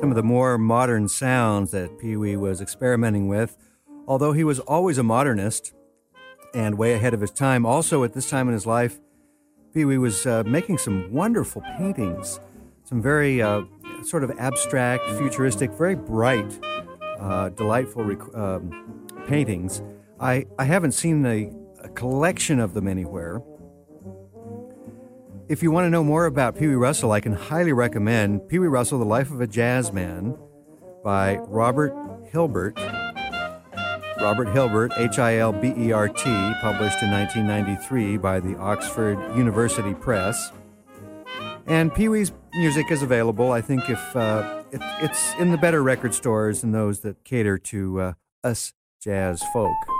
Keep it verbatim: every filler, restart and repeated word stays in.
some of the more modern sounds that Pee Wee was experimenting with. Although he was always a modernist and way ahead of his time, also at this time in his life, Pee Wee was uh, making some wonderful paintings, some very uh, sort of abstract, futuristic, very bright, uh, delightful rec- um, paintings. I, I haven't seen a, a collection of them anywhere. If you want to know more about Pee Wee Russell, I can highly recommend Pee Wee Russell, The Life of a Jazz Man by Robert Hilbert. Robert Hilbert, H I L B E R T, published in nineteen ninety-three by the Oxford University Press. And Pee Wee's music is available, I think, if uh, it, it's in the better record stores and those that cater to uh, us jazz folk.